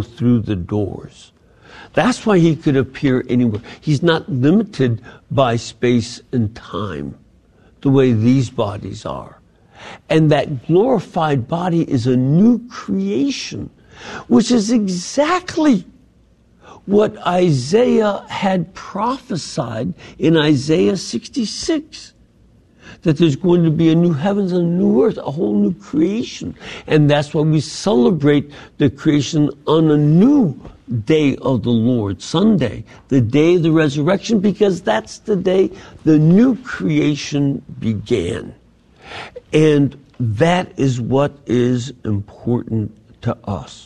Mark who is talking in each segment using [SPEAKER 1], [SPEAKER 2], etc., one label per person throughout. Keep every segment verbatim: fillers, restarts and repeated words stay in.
[SPEAKER 1] through the doors. That's why he could appear anywhere. He's not limited by space and time the way these bodies are. And that glorified body is a new creation, which is exactly what Isaiah had prophesied in Isaiah sixty-six. That there's going to be a new heavens and a new earth, a whole new creation. And that's why we celebrate the creation on a new day of the Lord, Sunday, the day of the resurrection, because that's the day the new creation began. And that is what is important to us.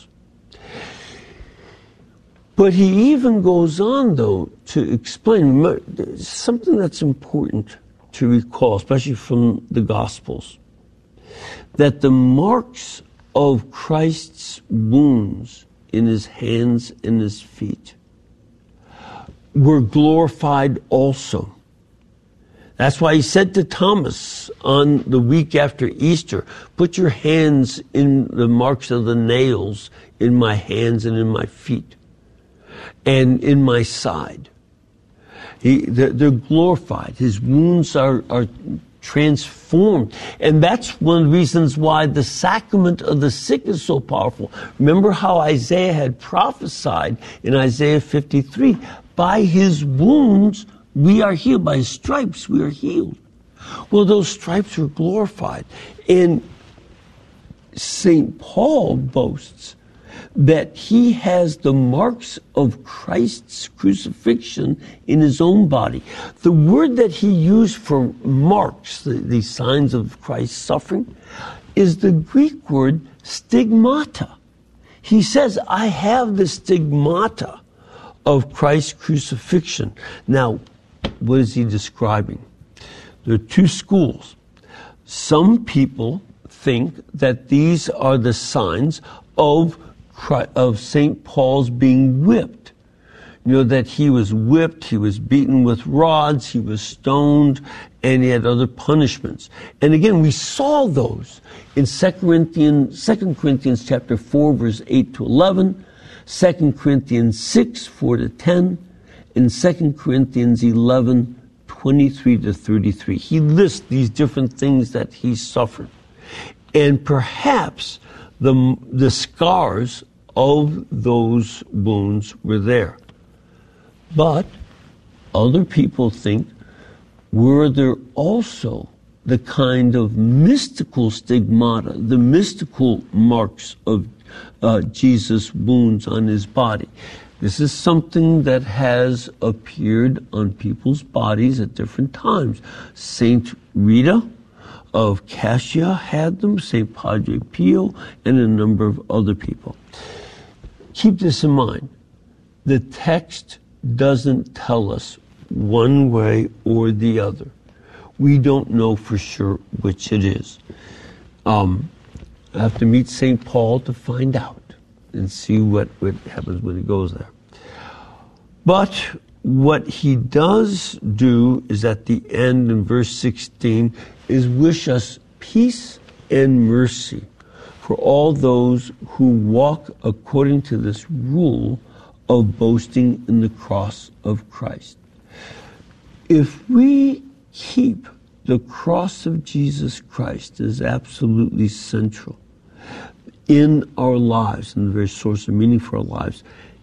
[SPEAKER 1] But he even goes on, though, to explain something that's important to recall, especially from the Gospels, that the marks of Christ's wounds in his hands and his feet were glorified also. That's why he said to Thomas on the week after Easter, put your hands in the marks of the nails in my hands and in my feet and in my side. He, they're, they're glorified. His wounds are, are transformed. And that's one of the reasons why the sacrament of the sick is so powerful. Remember how Isaiah had prophesied in Isaiah fifty-three, by his wounds we are healed. By his stripes we are healed. Well, those stripes were glorified. And Saint Paul boasts that he has the marks of Christ's crucifixion in his own body. The word that he used for marks, the, the signs of Christ's suffering, is the Greek word stigmata. He says, I have the stigmata of Christ's crucifixion. Now, what is he describing? There are two schools. Some people think that these are the signs of of Saint Paul's being whipped. You know, that he was whipped, he was beaten with rods, he was stoned, and he had other punishments. And again, we saw those in Second Corinthians, Second Corinthians chapter four, verse eight to eleven, Second Corinthians six, four to ten, and Second Corinthians eleven, twenty-three to thirty-three. He lists these different things that he suffered. And perhaps the, the scars of those wounds were there. But other people think, were there also the kind of mystical stigmata, the mystical marks of uh, Jesus' wounds on his body? This is something that has appeared on people's bodies at different times. Saint Rita of Cassia had them, Saint Padre Pio, and a number of other people. Keep this in mind. The text doesn't tell us one way or the other. We don't know for sure which it is. Um, I have to meet Saint Paul to find out and see what, what happens when he goes there. But what he does do is at the end in verse sixteen is wish us peace and mercy for all those who walk according to this rule of boasting in the cross of Christ. If we keep the cross of Jesus Christ as absolutely central in our lives, and the very source of meaning for our lives,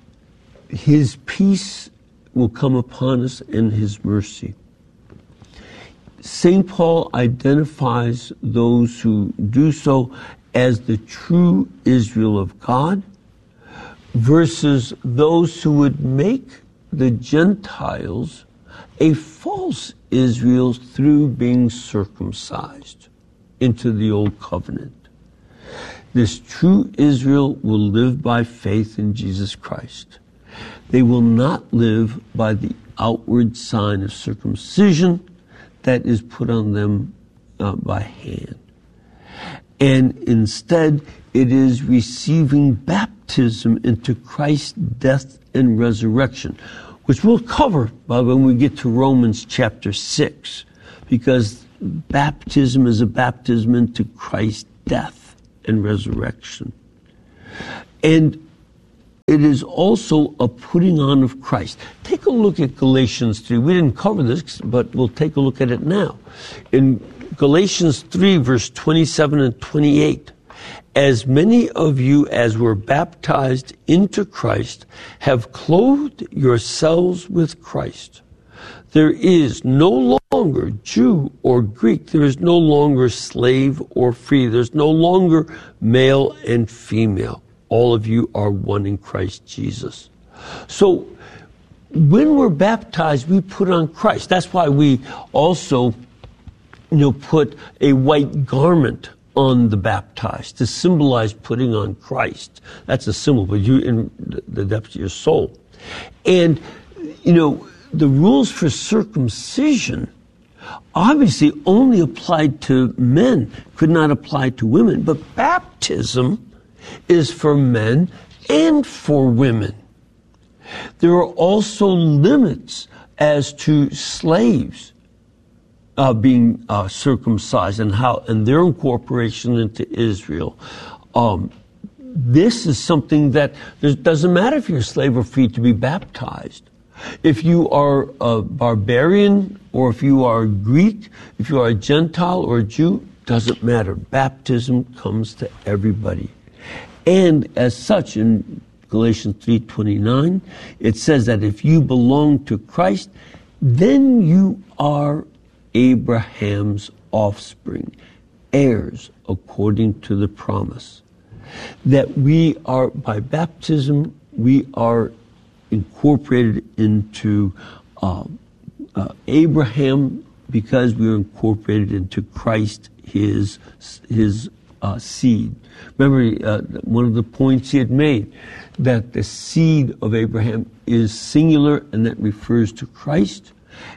[SPEAKER 1] his peace will come upon us and his mercy. Saint Paul identifies those who do so as the true Israel of God versus those who would make the Gentiles a false Israel through being circumcised into the old covenant. This true Israel will live by faith in Jesus Christ. They will not live by the outward sign of circumcision that is put on them uh, by hand. And instead, it is receiving baptism into Christ's death and resurrection, which we'll cover by when we get to Romans chapter six, because baptism is a baptism into Christ's death and resurrection. And it is also a putting on of Christ. Take a look at Galatians three. We didn't cover this, but we'll take a look at it now. In Galatians three, verse twenty-seven and twenty-eight, as many of you as were baptized into Christ have clothed yourselves with Christ. There is no longer Jew or Greek. There is no longer slave or free. There's no longer male and female. All of you are one in Christ Jesus. So when we're baptized, we put on Christ. That's why we also, you know, put a white garment on the baptized to symbolize putting on Christ. That's a symbol, but you in the depths of your soul. And, you know, the rules for circumcision obviously only applied to men, could not apply to women. But baptism is for men and for women. There are also limits as to slaves uh, being uh, circumcised and how and their incorporation into Israel. Um, this is something that it doesn't matter if you're a slave or free to be baptized. If you are a barbarian or if you are Greek, if you are a Gentile or a Jew, doesn't matter. Baptism comes to everybody. And as such, in Galatians three twenty-nine, it says that if you belong to Christ, then you are Abraham's offspring, heirs according to the promise. That we are, by baptism, we are incorporated into uh, uh, Abraham because we are incorporated into Christ, his his uh, seed. Remember, uh, one of the points he had made, that the seed of Abraham is singular, and that refers to Christ.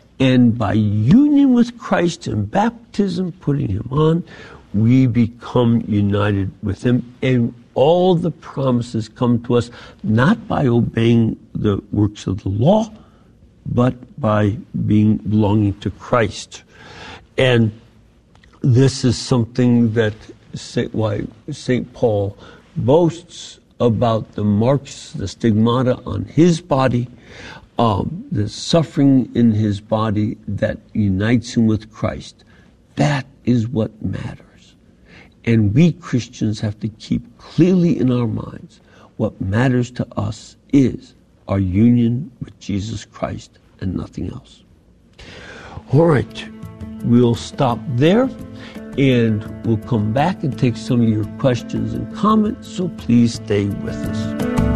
[SPEAKER 1] And by union with Christ and baptism, putting him on, we become united with him. And all the promises come to us not by obeying the works of the law, but by being belonging to Christ. And this is something that Saint, why Saint Paul boasts about the marks, the stigmata on his body, um, the suffering in his body that unites him with Christ. That is what matters. And we Christians have to keep clearly in our minds what matters to us is our union with Jesus Christ and nothing else. All right, we'll stop there. And we'll come back and take some of your questions and comments, so please stay with us.